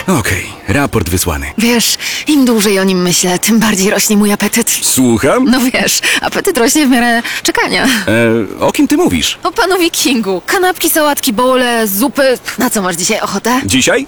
Okej, raport wysłany. Wiesz, im dłużej o nim myślę, tym bardziej rośnie mój apetyt. Słucham? No wiesz, apetyt rośnie w miarę czekania. O kim ty mówisz? O panu Wikingu. Kanapki, sałatki, bowle, zupy. Na co masz dzisiaj ochotę? Dzisiaj?